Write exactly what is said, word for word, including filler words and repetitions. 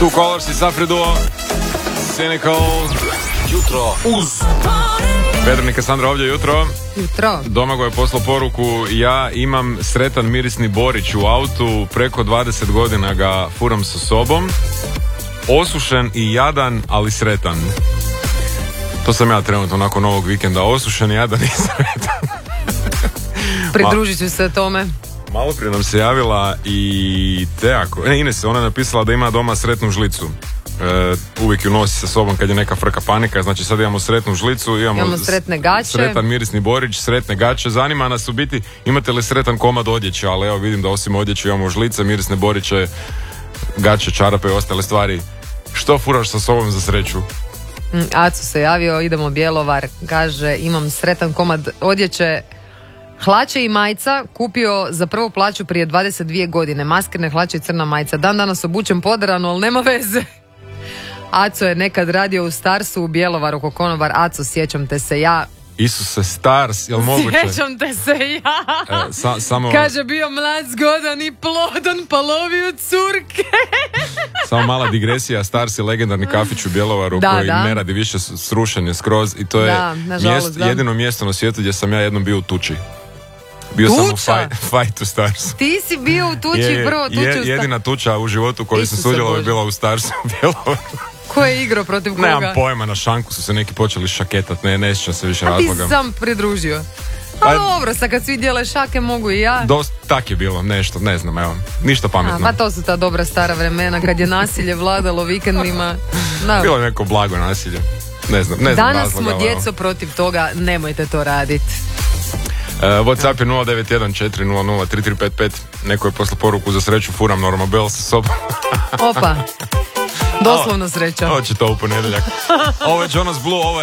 Two Colors i Safri Duo, Cynical, jutro uz Pedro i Kassandra ovdje jutro. Jutro. Domagoj je poslao poruku: ja imam sretan mirisni Borić u autu, preko dvadeset godina ga furam sa sobom, osušen i jadan, ali sretan. To sam ja trenutno nakon novog vikenda, osušen i jadan i sretan. Pridružit ću se tome. Malo prije nam se javila i Teako, ne, Ines, ona je napisala da ima doma sretnu žlicu. E, uvijek ju nosi sa sobom kad je neka frka panika, znači sad imamo sretnu žlicu, imamo, imamo sretne gaće, sretan mirisni Borić, sretne gaće. Zanima nas u biti imate li sretan komad odjeće, ali evo vidim da osim odjeće imamo žlice, mirisne Boriće, gaće, čarape i ostale stvari. Što furaš sa sobom za sreću? Aco se javio, idemo Bjelovar, kaže imam sretan komad odjeće, hlače i majica, kupio za prvu plaću prije dvadeset dvije godine, maskirne hlače i crna majica, dan danas obučem poderano, ali nema veze. Aco je nekad radio u Starsu u Bjelovaru, Kokonovar. Aco, sjećam te se ja. Isuse, Stars, jel moguće? Sjećam te se ja. E, sa, samo... Kaže, bio mlad, zgodan i plodan, pa lovio curke. Samo mala digresija, Stars je legendarni kafić u Bjelovaru, da, koji da. ne radi više, srušen je skroz i to je da, nažalost, mjest, da. jedino mjesto na svijetu gdje sam ja jednom bio u tuči. Bio Tuča? sam u fight, fight u Starsu. Ti si bio u tuči, je, je, prvo tuči je, u Starsu. jedina tuča u životu koju sam sudjelovao je bila u Starsu u Bjelovaru. Ko je igrao protiv koga? Nemam pojma, na šanku su se neki počeli šaketat, ne, ne sjećam se više a razloga. ti sam pridružio. A Pa, dobro, sad kad svi dijele šake mogu i ja. Dost, tak je bilo, nešto, ne znam, evo, ništa pametno. A, pa to su ta dobra stara vremena kad je nasilje vladalo vikendima. No. Bilo je neko blago nasilje. Ne znam, ne znam Danas razloga, smo djeco protiv toga, nemojte to raditi. Uh, WhatsApp je nula devet jedan četiri nula nula tri tri pet pet. Neko je poslao poruku: za sreću furam Normabel sa sobom. Opa, doslovno sreća. Hoće to u ponedjeljak. Ovo je Jonas Blue, ovo je